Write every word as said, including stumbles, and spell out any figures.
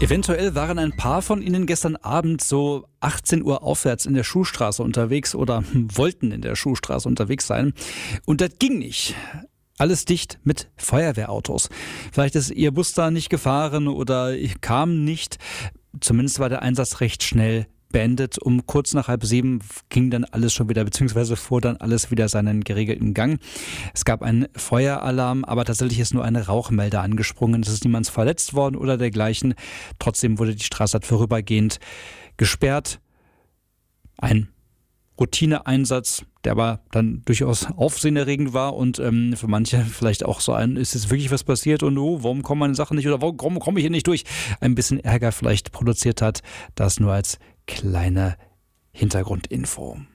Eventuell waren ein paar von Ihnen gestern Abend so achtzehn Uhr aufwärts in der Schuhstraße unterwegs oder wollten in der Schuhstraße unterwegs sein. Und das ging nicht. Alles dicht mit Feuerwehrautos. Vielleicht ist Ihr Bus da nicht gefahren oder kam nicht. Zumindest war der Einsatz recht schnell beendet. Um kurz nach halb sieben ging dann alles schon wieder, beziehungsweise fuhr dann alles wieder seinen geregelten Gang. Es gab einen Feueralarm, aber tatsächlich ist nur eine Rauchmelder angesprungen. Es ist niemand verletzt worden oder dergleichen. Trotzdem wurde die Straße vorübergehend gesperrt. Ein Routineeinsatz, der aber dann durchaus aufsehenerregend war und ähm, für manche vielleicht auch so ein, ist jetzt wirklich was passiert und oh, warum kommen meine Sachen nicht oder warum komme ich hier nicht durch? Ein bisschen Ärger vielleicht produziert hat. Das nur als kleine Hintergrundinfo.